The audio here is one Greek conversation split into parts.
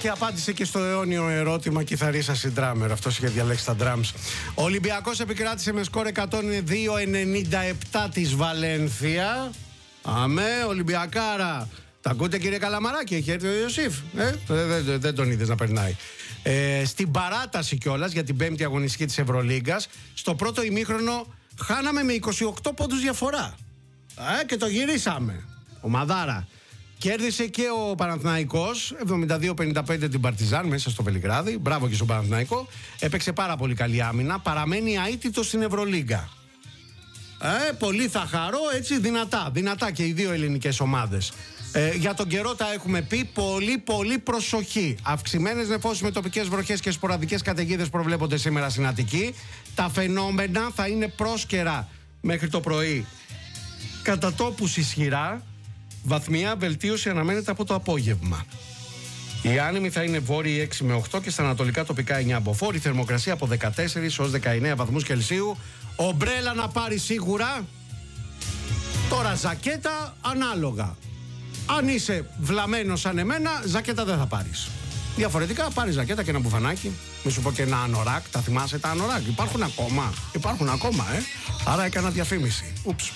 Και απάντησε και στο αιώνιο ερώτημα κιθαρίστα συντράμερ. Αυτός είχε διαλέξει τα drums. Ο Ολυμπιακός επικράτησε με σκορ 102-97 της Βαλένθια. Αμέ, Ολυμπιακάρα. Τα ακούτε, κύριε Καλαμαράκη, έχει έρθει ο Ιωσήφ. Δεν τον είδες να περνάει. Στην παράταση κιόλας για την 5η αγωνιστική της Ευρωλίγκας, στο πρώτο ημίχρονο χάναμε με 28 πόντους διαφορά. Και το γυρίσαμε. Ο Μαδάρα. Κέρδισε και ο Παναθηναϊκός 72-55 την Παρτιζάν μέσα στο Βελιγράδι. Μπράβο και στον Παναθηναϊκό. Έπαιξε πάρα πολύ καλή άμυνα. Παραμένει αίτητος στην Ευρωλίγκα. Πολύ θα χαρώ, έτσι, δυνατά και οι δύο ελληνικές ομάδες. Για τον καιρό τα έχουμε πει, πολύ προσοχή. Αυξημένες νεφώσεις με τοπικές βροχές και σποραδικές καταιγίδες προβλέπονται σήμερα στην Αττική. Τα φαινόμενα θα είναι πρόσκαιρα μέχρι το πρωί. Κατά τόπους ισχυρά. Βαθμιά βελτίωση αναμένεται από το απόγευμα. Οι άνεμοι θα είναι βόρειοι 6 με 8 και στα ανατολικά τοπικά 9 μποφόρ. Η θερμοκρασία από 14 ως 19 βαθμούς Κελσίου. Ομπρέλα να πάρει σίγουρα. Τώρα ζακέτα ανάλογα. Αν είσαι βλαμμένος σαν εμένα, ζακέτα δεν θα πάρεις. Διαφορετικά πάρεις ζακέτα και ένα μπουφανάκι. Μη σου πω και ένα ανοράκ. Τα θυμάσαι τα ανοράκ? Υπάρχουν ακόμα, Άρα έκανα διαφήμιση. Ούψ.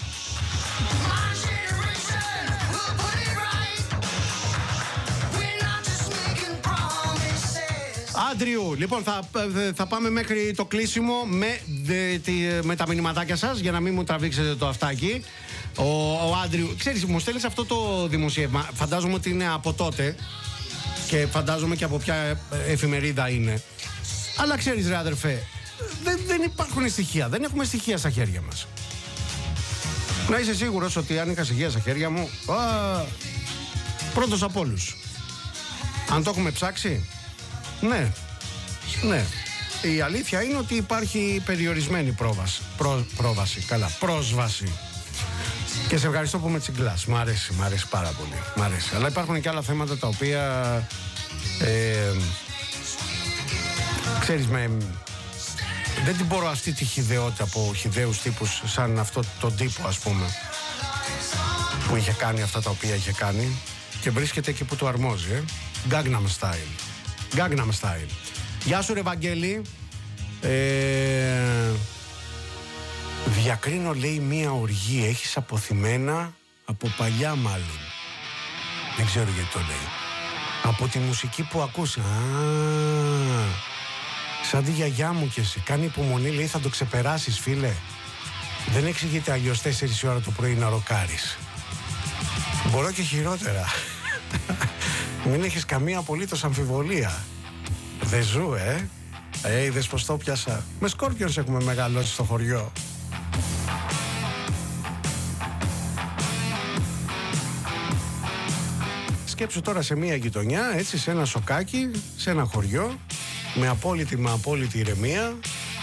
Άντριου, λοιπόν, θα πάμε μέχρι το κλείσιμο με τα μηνυματάκια σας, για να μην μου τραβήξετε το αυτάκι. Ο Άντριου, ξέρεις, μου στέλνεις αυτό το δημοσίευμα. Φαντάζομαι ότι είναι από τότε και φαντάζομαι και από ποια εφημερίδα είναι. Αλλά ξέρεις, ρε αδερφέ, δεν υπάρχουν στοιχεία. Δεν έχουμε στοιχεία στα χέρια μας. Να είσαι σίγουρος ότι αν είχα στοιχεία στα χέρια μου, πρώτος από όλους. Αν το έχουμε ψάξει, ναι. Η αλήθεια είναι ότι υπάρχει περιορισμένη πρόσβαση. Και σε ευχαριστώ που με τσιγκλάς. Μ' αρέσει πάρα πολύ. Αλλά υπάρχουν και άλλα θέματα τα οποία ξέρεις, δεν την μπορώ αυτή τη χυδαιότητα από χυδαίους τύπους σαν αυτό τον τύπο, ας πούμε, που είχε κάνει αυτά τα οποία είχε κάνει και βρίσκεται εκεί που του αρμόζει. Gangnam Style. Γεια σου, ρε Βαγγέλη. Διακρίνω, λέει, μία οργή. Έχεις αποθυμένα από παλιά μάλλον. Δεν ξέρω γιατί το λέει. Από τη μουσική που ακούς. Σαν τη γιαγιά μου κι εσύ. Κάνει υπομονή, λέει, θα το ξεπεράσεις, φίλε. Δεν εξηγείται αλλιώς 4 η ώρα το πρωί να ροκάρεις. Μπορώ και χειρότερα. Μην έχεις καμία απολύτως αμφιβολία. Δεν ζου, είδες πως το πιάσα. Με Σκόρπιονς έχουμε μεγαλώσει στο χωριό. Σκέψου τώρα σε μια γειτονιά, έτσι, σε ένα σοκάκι, σε ένα χωριό, με απόλυτη ηρεμία.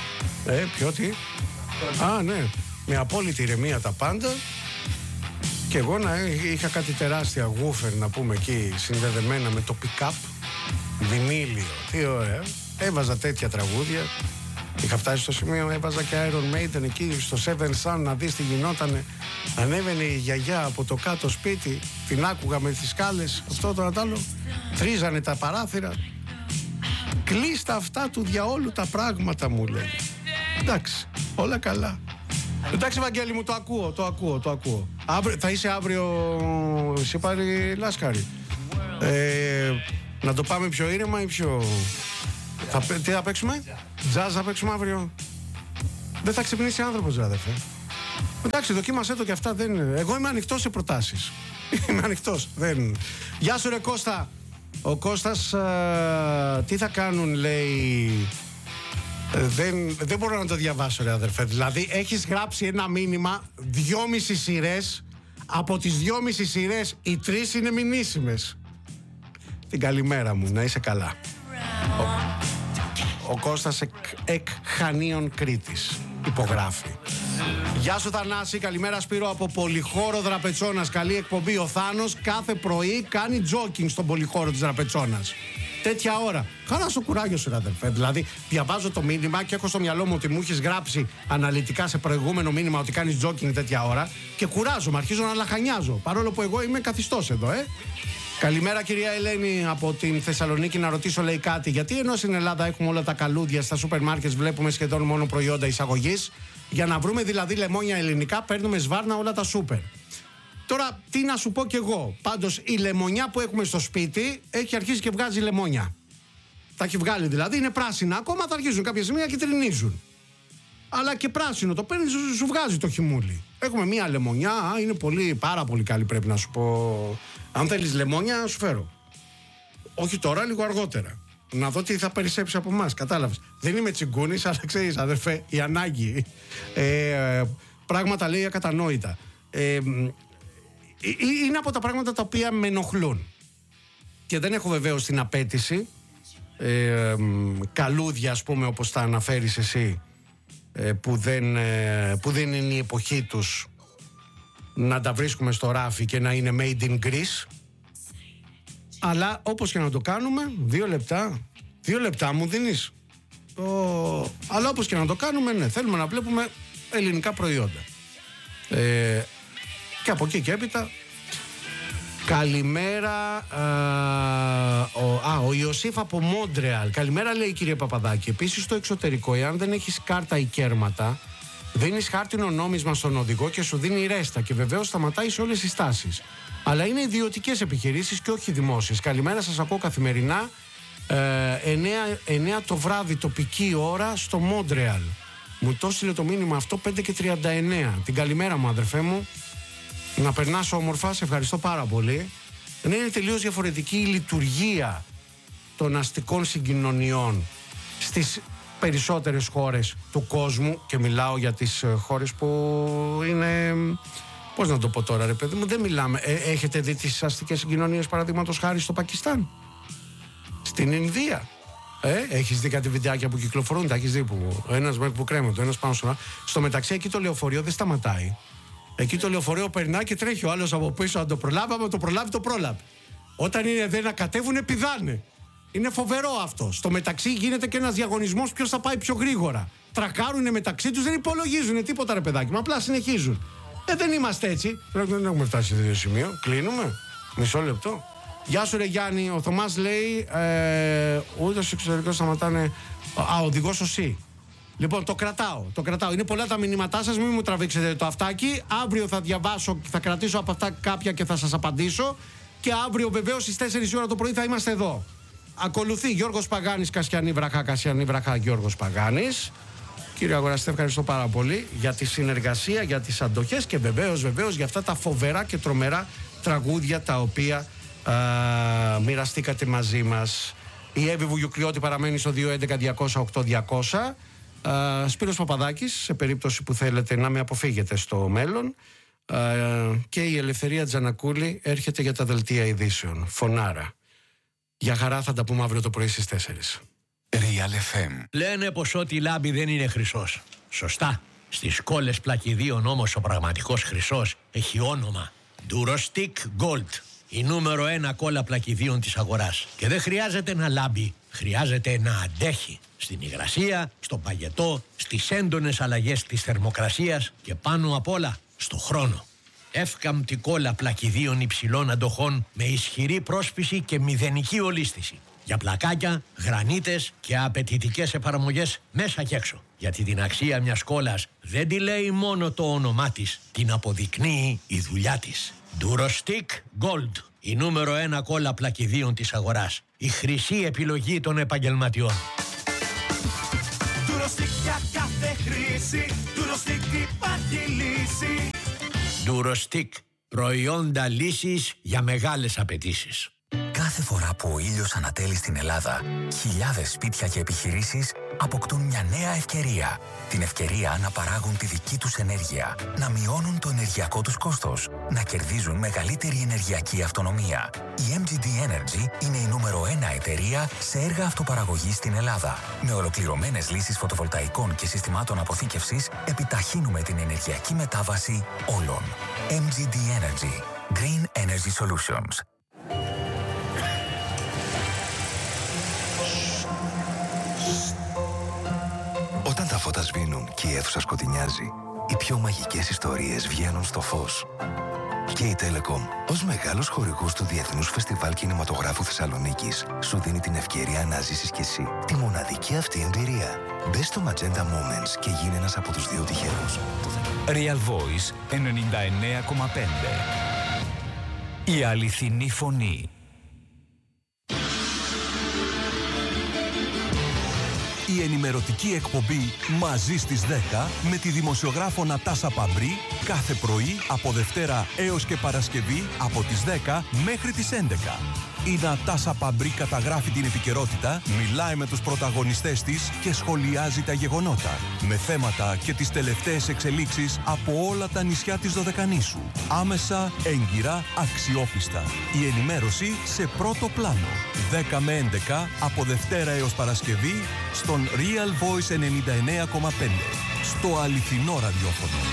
Ναι, με απόλυτη ηρεμία τα πάντα. Και εγώ να είχα κάτι τεράστια γούφερ, να πούμε, εκεί συνδεδεμένα με το pick-up βινίλιο. Τι ωραία. Έβαζα τέτοια τραγούδια. Είχα φτάσει στο σημείο, έβαζα και Iron Maiden εκεί στο Seven Sun να δεις τι γινότανε. Ανέβαινε η γιαγιά από το κάτω σπίτι, την άκουγα με τις σκάλες, αυτό το άλλο. Τρίζανε τα παράθυρα. Κλείστα αυτά του διαόλου τα πράγματα, μου λέει. Εντάξει, όλα καλά. Εντάξει, Βαγγέλη μου, το ακούω. Θα είσαι αύριο, σε πάρει Λάσκαρη. Να το πάμε πιο ήρεμα ή πιο... Τι θα παίξουμε? Τζάζ θα παίξουμε αύριο? Δεν θα ξυπνήσει άνθρωπος, αδερφέ. Εντάξει, δοκίμασέ το και αυτά. Εγώ είμαι ανοιχτός σε προτάσεις. Είμαι ανοιχτός. Γεια σου, ρε Κώστα. Ο Κώστας, τι θα κάνουν, λέει... Δεν μπορώ να το διαβάσω, ρε αδερφέ. Δηλαδή έχεις γράψει ένα μήνυμα 2,5 σειρές. Από τις 2,5 σειρές οι 3 είναι μηνύσιμες. Την καλημέρα μου, να είσαι καλά. Ο Κώστας εκ Χανίων Κρήτης υπογράφει. Γεια σου, Θανάση, καλημέρα Σπύρο από Πολυχώρο Δραπετσόνας. Καλή εκπομπή. Ο Θάνος κάθε πρωί κάνει τζόκινγκ στον Πολυχώρο της Δραπετσόνας. Τέτοια ώρα. Χαρά στο κουράγιο σου, αδερφέ. Δηλαδή, διαβάζω το μήνυμα και έχω στο μυαλό μου ότι μου έχεις γράψει αναλυτικά σε προηγούμενο μήνυμα ότι κάνεις τζόκινγκ τέτοια ώρα και κουράζομαι, αρχίζω να λαχανιάζω. Παρόλο που εγώ είμαι καθιστός εδώ, Καλημέρα κυρία Ελένη από την Θεσσαλονίκη. Να ρωτήσω, λέει, κάτι. Γιατί ενώ στην Ελλάδα έχουμε όλα τα καλούδια, στα σούπερ μάρκετ βλέπουμε σχεδόν μόνο προϊόντα εισαγωγής, για να βρούμε δηλαδή λεμόνια ελληνικά παίρνουμε σβάρνα όλα τα σούπερ. Τώρα τι να σου πω κι εγώ. Πάντως η λεμονιά που έχουμε στο σπίτι έχει αρχίσει και βγάζει λεμόνια. Τα έχει βγάλει δηλαδή, είναι πράσινα. Ακόμα θα αρχίσουν κάποια σημεία και τρινίζουν. Αλλά και πράσινο το παίρνει, σου βγάζει το χυμούλι. Έχουμε μία λεμονιά, είναι πάρα πολύ καλή, πρέπει να σου πω. Αν θέλεις λεμόνια, σου φέρω. Όχι τώρα, λίγο αργότερα. Να δω τι θα περισσέψει από εμάς, κατάλαβες. Δεν είμαι τσιγκούνης, αλλά ξέρεις, αδερφέ, η ανάγκη. Πράγματα λέει ακατανόητα. Είναι από τα πράγματα τα οποία με ενοχλούν. Και δεν έχω βεβαίως την απέτηση. Καλούδια, ας πούμε, όπως τα αναφέρεις εσύ, που δεν είναι η εποχή τους, να τα βρίσκουμε στο ράφι και να είναι made in Greece. Αλλά όπως και να το κάνουμε, 2 λεπτά μου δίνεις. Αλλά όπως και να το κάνουμε, ναι, θέλουμε να βλέπουμε ελληνικά προϊόντα. Και από εκεί και έπειτα. Καλημέρα. Ο Ιωσήφ από Μόντρεαλ. Καλημέρα, λέει, κύριε Παπαδάκη. Επίσης στο εξωτερικό, εάν δεν έχεις κάρτα ή κέρματα, δίνεις χάρτινο νόμισμα στον οδηγό και σου δίνει ρέστα και βεβαίως σταματάει σε όλες τις στάσεις. Αλλά είναι ιδιωτικές επιχειρήσεις και όχι δημόσιες. Καλημέρα, σας ακούω καθημερινά. 9 το βράδυ τοπική ώρα στο Μόντρεαλ. Μου το έστειλε το μήνυμα αυτό 5:39. Την καλημέρα μου, αδερφέ μου. Να περνάς όμορφα, σε ευχαριστώ πάρα πολύ. Είναι τελείως διαφορετική η λειτουργία των αστικών συγκοινωνιών στις περισσότερες χώρες του κόσμου, και μιλάω για τις χώρες που είναι, πώς να το πω τώρα, ρε παιδί μου, δεν μιλάμε. Έχετε δει τις αστικές συγκοινωνίες, παραδείγματος χάρη, στο Πακιστάν, στην Ινδία? Έχεις δει κάτι βιντεάκια που κυκλοφορούν? Τα έχεις δει που ένας που κρέμεται, ο ένας πάνω στον άλλο? Στο μεταξύ εκεί το λεωφορείο δεν σταματάει. Εκεί το λεωφορείο περνά και τρέχει ο άλλος από πίσω. Αν το προλάβει, άμα το προλάβει. Όταν είναι δεν να κατέβουνε, πηδάνε. Είναι φοβερό αυτό. Στο μεταξύ γίνεται και ένας διαγωνισμός ποιος θα πάει πιο γρήγορα. Τρακάρουνε μεταξύ τους, δεν υπολογίζουν τίποτα, ρε παιδάκι. Μα απλά συνεχίζουν. Δεν είμαστε έτσι. Δεν έχουμε φτάσει σε τέτοιο σημείο. Κλείνουμε. Μισό λεπτό. Γεια σου, ρε Γιάννη. Ο Θωμάς λέει ούτε στο εξωτερικό σταματάνε. Οδηγός ο ΣΥ. Λοιπόν, το κρατάω. Είναι πολλά τα μηνύματά σας, μην μου τραβήξετε το αυτάκι. Αύριο θα διαβάσω, θα κρατήσω από αυτά κάποια και θα σας απαντήσω. Και αύριο βεβαίως στις 4 η ώρα το πρωί θα είμαστε εδώ. Ακολουθεί Γιώργος Παγάνης, Κασιανή Βραχά, Γιώργος Παγάνης. Κύριε αγοραστέ, ευχαριστώ πάρα πολύ για τη συνεργασία, για τις αντοχές και βεβαίως για αυτά τα φοβερά και τρομερά τραγούδια τα οποία μοιραστήκατε μαζί μας. Η Εύη Βουγιουκλιώτη παραμένει στο 211-200-8200. Σπύρος Παπαδάκης, σε περίπτωση που θέλετε να με αποφύγετε στο μέλλον. Και η Ελευθερία Τζανακούλη έρχεται για τα δελτία ειδήσεων. Φωνάρα. Για χαρά, θα τα πούμε αύριο το πρωί στις 4. Real FM. Λένε πως ό,τι λάμπει δεν είναι χρυσός. Σωστά. Στις κόλλες πλακιδίων όμως ο πραγματικός χρυσός έχει όνομα. Durostic Gold. Η νούμερο 1 κόλλα πλακιδίων της αγοράς. Και δεν χρειάζεται να λάμπει. Χρειάζεται να αντέχει. Στην υγρασία, στον παγετό, στις έντονες αλλαγές της θερμοκρασίας και πάνω απ' όλα στο χρόνο. Εύκαμπτη κόλλα πλακιδίων υψηλών αντοχών με ισχυρή πρόσπιση και μηδενική ολίσθηση. Για πλακάκια, γρανίτες και απαιτητικές εφαρμογές μέσα και έξω. Γιατί την αξία μιας κόλλας δεν τη λέει μόνο το όνομά της, την αποδεικνύει η δουλειά της. Durostic Gold. Η νούμερο 1 κόλλα πλακιδίων της αγοράς. Η χρυσή επιλογή των επαγγελματιών. Durostic για κάθε χρήση. Durostic υπάρχει λύση. Durostic. Προϊόντα λύσης για μεγάλες απαιτήσεις. Κάθε φορά που ο ήλιος ανατέλει στην Ελλάδα, χιλιάδες σπίτια και επιχειρήσεις αποκτούν μια νέα ευκαιρία. Την ευκαιρία να παράγουν τη δική τους ενέργεια, να μειώνουν το ενεργειακό τους κόστος, να κερδίζουν μεγαλύτερη ενεργειακή αυτονομία. Η MGD Energy είναι η νούμερο 1 εταιρεία σε έργα αυτοπαραγωγής στην Ελλάδα. Με ολοκληρωμένες λύσεις φωτοβολταϊκών και συστημάτων αποθήκευσης, επιταχύνουμε την ενεργειακή μετάβαση όλων. MGD Energy. Green Energy Solutions. Όταν τα φώτα σβήνουν και η αίθουσα σκοτεινιάζει, οι πιο μαγικές ιστορίες βγαίνουν στο φως. Και η Telecom, ως μεγάλος χορηγός του Διεθνούς Φεστιβάλ Κινηματογράφου Θεσσαλονίκης, σου δίνει την ευκαιρία να ζήσεις κι εσύ τη μοναδική αυτή εμπειρία. Μπες στο Magenta Moments και γίνε ένας από τους 2 τυχερούς. Real Voice 99,5. Η αληθινή φωνή. Η ενημερωτική εκπομπή «Μαζί στις 10» με τη δημοσιογράφο Νατάσα Παμπρί κάθε πρωί από Δευτέρα έως και Παρασκευή από τις 10 μέχρι τις 11. Η Νατάσα Παμπρί καταγράφει την επικαιρότητα, μιλάει με τους πρωταγωνιστές της και σχολιάζει τα γεγονότα με θέματα και τις τελευταίες εξελίξεις από όλα τα νησιά της Δωδεκανήσου. Άμεσα, έγκυρα, αξιόπιστα. Η ενημέρωση σε πρώτο πλάνο. 10 με 11 από Δευτέρα έως Παρασκευή στον Real Voice 99,5. Στο αληθινό ραδιόφωνο.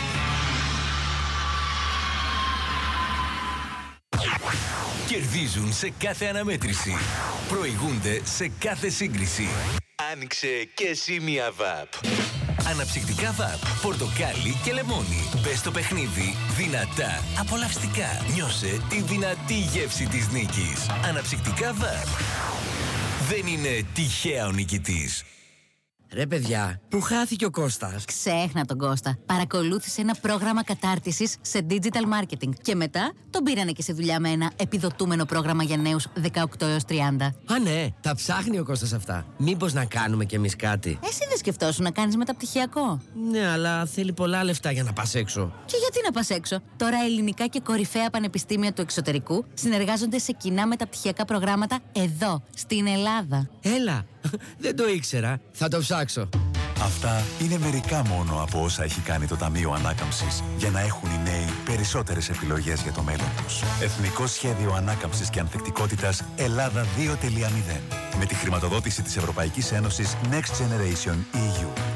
Κερδίζουν σε κάθε αναμέτρηση. Προηγούνται σε κάθε σύγκριση. Άνοιξε και εσύ μια ΒΑΠ. Αναψυκτικά ΒΑΠ, πορτοκάλι και λεμόνι. Μπες στο παιχνίδι δυνατά, απολαυστικά. Νιώσε τη δυνατή γεύση της νίκης. Αναψυκτικά ΒΑΠ. Δεν είναι τυχαία ο νικητής. Ρε παιδιά, πού χάθηκε ο Κώστας? Ξέχνα τον Κώστα. Παρακολούθησε ένα πρόγραμμα κατάρτισης σε digital marketing. Και μετά τον πήρανε και σε δουλειά με ένα επιδοτούμενο πρόγραμμα για νέους 18 έως 30. Α, ναι, τα ψάχνει ο Κώστας αυτά. Μήπως να κάνουμε κι εμείς κάτι? Εσύ δεν σκεφτόσου να κάνεις μεταπτυχιακό? Ναι, αλλά θέλει πολλά λεφτά για να πας έξω. Και γιατί να πας έξω? Τώρα ελληνικά και κορυφαία πανεπιστήμια του εξωτερικού συνεργάζονται σε κοινά μεταπτυχιακά προγράμματα εδώ, στην Ελλάδα. Έλα, δεν το ήξερα. Θα το ψάξω. Αυτά είναι μερικά μόνο από όσα έχει κάνει το Ταμείο Ανάκαμψης για να έχουν οι νέοι περισσότερες επιλογές για το μέλλον τους. Εθνικό Σχέδιο Ανάκαμψης και Ανθεκτικότητας Ελλάδα 2.0. Με τη χρηματοδότηση της Ευρωπαϊκής Ένωσης Next Generation EU.